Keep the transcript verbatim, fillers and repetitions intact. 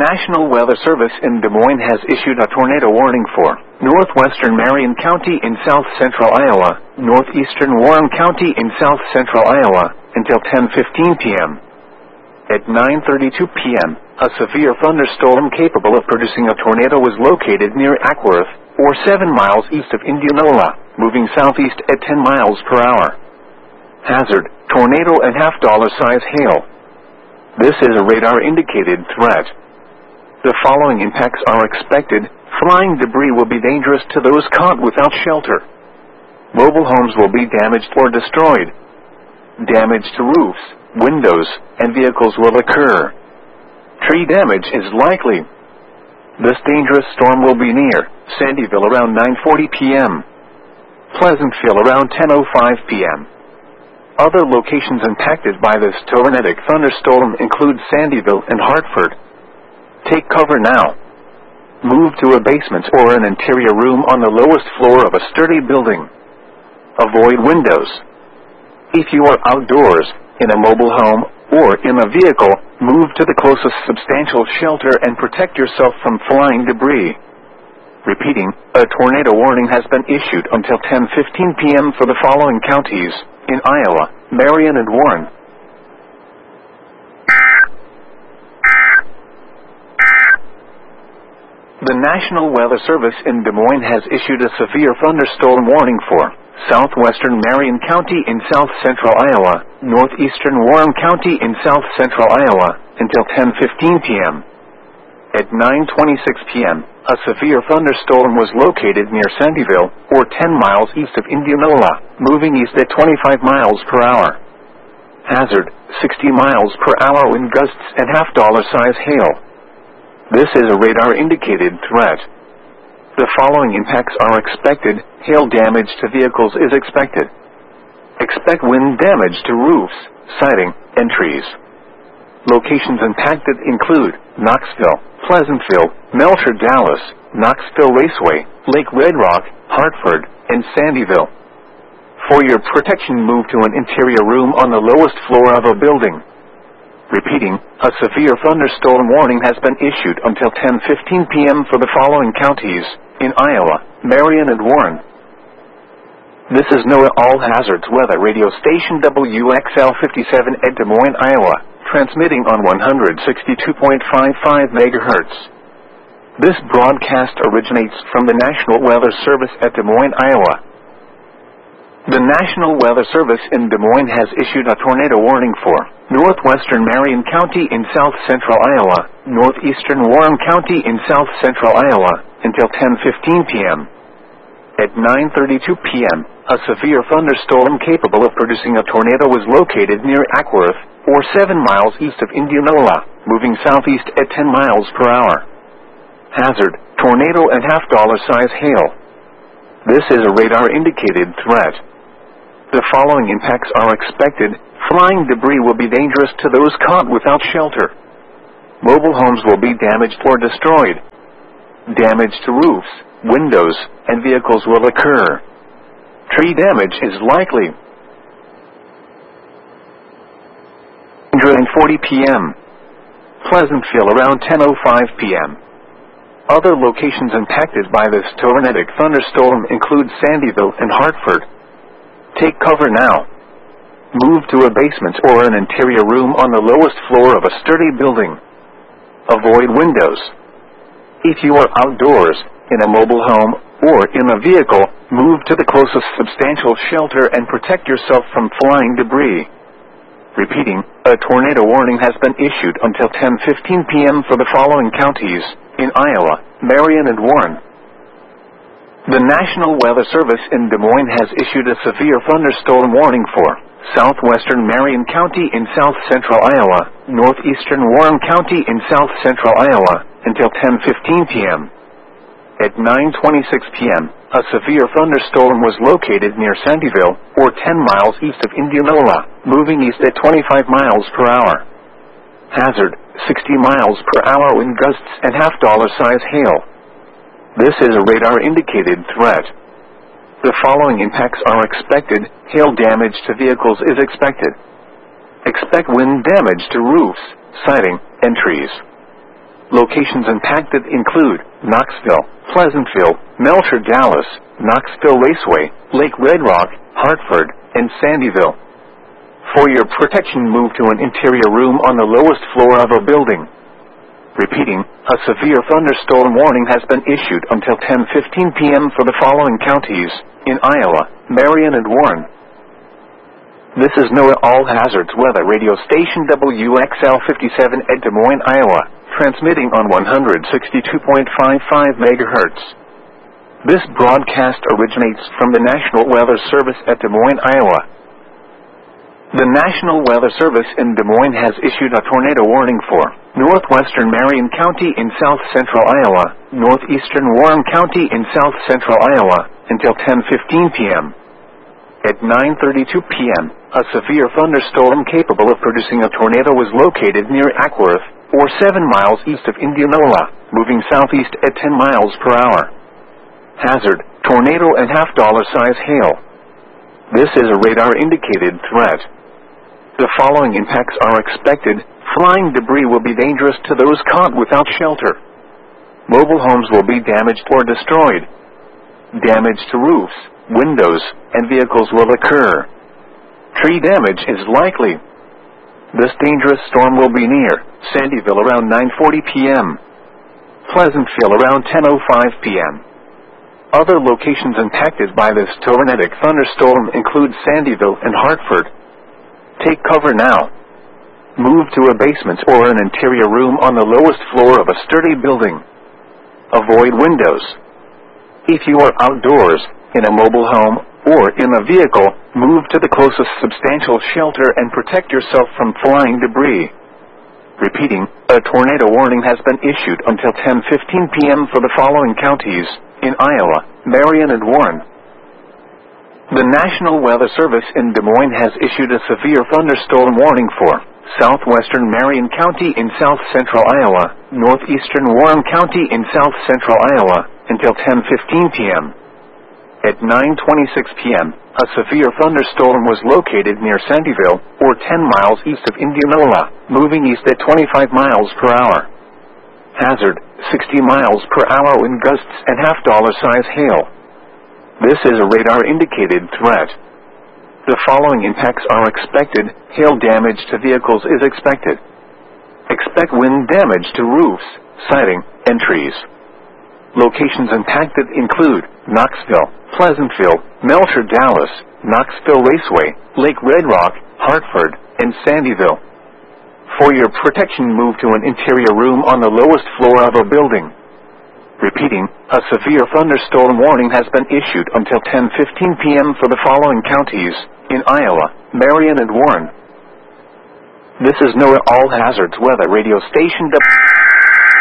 National Weather Service in Des Moines has issued a tornado warning for northwestern Marion County in south-central Iowa, northeastern Warren County in south-central Iowa, until ten fifteen p m At nine thirty-two p m, a severe thunderstorm capable of producing a tornado was located near Ackworth, or seven miles east of Indianola, moving southeast at ten miles per hour. Hazard: tornado and half-dollar size hail. This is a radar-indicated threat. The following impacts are expected. Flying debris will be dangerous to those caught without shelter. Mobile homes will be damaged or destroyed. Damage to roofs, windows, and vehicles will occur. Tree damage is likely. This dangerous storm will be near Sandyville around nine forty p m Pleasantville around ten oh five p m Other locations impacted by this tornadic thunderstorm include Sandyville and Hartford. Take cover now. Move to a basement or an interior room on the lowest floor of a sturdy building. Avoid windows. If you are outdoors, in a mobile home, or in a vehicle, move to the closest substantial shelter and protect yourself from flying debris. Repeating, a tornado warning has been issued until ten fifteen p m for the following counties in Iowa, Marion and Warren. The National Weather Service in Des Moines has issued a severe thunderstorm warning for southwestern Marion County in south-central Iowa, northeastern Warren County in south-central Iowa, until ten fifteen p m At nine twenty-six p m, a severe thunderstorm was located near Sandyville, or ten miles east of Indianola, moving east at twenty-five miles per hour. Hazard: sixty miles per hour wind gusts and half-dollar size hail. This is a radar-indicated threat. The following impacts are expected. Hail damage to vehicles is expected. Expect wind damage to roofs, siding, and trees. Locations impacted include Knoxville, Pleasantville, Melcher, Dallas, Knoxville Raceway, Lake Red Rock, Hartford, and Sandyville. For your protection, move to an interior room on the lowest floor of a building. Repeating, a severe thunderstorm warning has been issued until ten fifteen p m for the following counties in Iowa, Marion and Warren. This is NOAA All Hazards Weather Radio Station W X L fifty-seven at Des Moines, Iowa, transmitting on one hundred sixty-two point five five megahertz. This broadcast originates from the National Weather Service at Des Moines, Iowa. The National Weather Service in Des Moines has issued a tornado warning for northwestern Marion County in south-central Iowa, northeastern Warren County in south-central Iowa, until ten fifteen p m At nine thirty-two p m, a severe thunderstorm capable of producing a tornado was located near Ackworth, or seven miles east of Indianola, moving southeast at ten miles per hour. Hazard: tornado and half-dollar size hail. This is a radar-indicated threat. The following impacts are expected. Flying debris will be dangerous to those caught without shelter. Mobile homes will be damaged or destroyed. Damage to roofs, windows, and vehicles will occur. Tree damage is likely. nine forty p m Pleasantville around ten oh five p m Other locations impacted by this tornadic thunderstorm include Sandyville and Hartford. Take cover now. Move to a basement or an interior room on the lowest floor of a sturdy building. Avoid windows. If you are outdoors, in a mobile home, or in a vehicle, move to the closest substantial shelter and protect yourself from flying debris. Repeating, a tornado warning has been issued until ten fifteen p m for the following counties in Iowa, Marion and Warren. The National Weather Service in Des Moines has issued a severe thunderstorm warning for southwestern Marion County in south-central Iowa, northeastern Warren County in south-central Iowa, until ten fifteen p m At nine twenty-six p m, a severe thunderstorm was located near Sandyville, or ten miles east of Indianola, moving east at twenty-five miles per hour. Hazard: sixty miles per hour wind gusts and half-dollar size hail. This is a radar-indicated threat. The following impacts are expected. Hail damage to vehicles is expected. Expect wind damage to roofs, siding, and trees. Locations impacted include Knoxville, Pleasantville, Melcher, Dallas, Knoxville Raceway, Lake Red Rock, Hartford, and Sandyville. For your protection, move to an interior room on the lowest floor of a building. Repeating, a severe thunderstorm warning has been issued until ten fifteen p m for the following counties in Iowa, Marion, and Warren. This is NOAA All Hazards Weather Radio Station W X L fifty-seven at Des Moines, Iowa, transmitting on one sixty-two point five five megahertz. This broadcast originates from the National Weather Service at Des Moines, Iowa. The National Weather Service in Des Moines has issued a tornado warning for northwestern Marion County in south-central Iowa, northeastern Warren County in south-central Iowa, until ten fifteen p m At nine thirty-two p m, a severe thunderstorm capable of producing a tornado was located near Ackworth, or seven miles east of Indianola, moving southeast at ten miles per hour. Hazard, tornado and half-dollar size hail. This is a radar-indicated threat. The following impacts are expected. Flying debris will be dangerous to those caught without shelter. Mobile homes will be damaged or destroyed. Damage to roofs, windows, and vehicles will occur. Tree damage is likely. This dangerous storm will be near Sandyville around nine forty p m Pleasantville around ten oh five p m Other locations impacted by this tornadic thunderstorm include Sandyville and Hartford. Take cover now. Move to a basement or an interior room on the lowest floor of a sturdy building. Avoid windows. If you are outdoors, in a mobile home, or in a vehicle, move to the closest substantial shelter and protect yourself from flying debris. Repeating, a tornado warning has been issued until ten fifteen p m for the following counties in Iowa, Marion, and Warren. The National Weather Service in Des Moines has issued a severe thunderstorm warning for southwestern Marion County in south-central Iowa, northeastern Warren County in south-central Iowa, until ten fifteen p m At nine twenty-six p m, a severe thunderstorm was located near Sandyville, or ten miles east of Indianola, moving east at twenty-five miles per hour. Hazard, sixty miles per hour wind gusts and half-dollar size hail. This is a radar-indicated threat. The following impacts are expected. Hail damage to vehicles is expected. Expect wind damage to roofs, siding, and trees. Locations impacted include Knoxville, Pleasantville, Melcher, Dallas, Knoxville Raceway, Lake Red Rock, Hartford, and Sandyville. For your protection, move to an interior room on the lowest floor of a building. Repeating, a severe thunderstorm warning has been issued until ten fifteen p m for the following counties in Iowa, Marion, and Warren. This is NOAA All Hazards Weather Radio Station.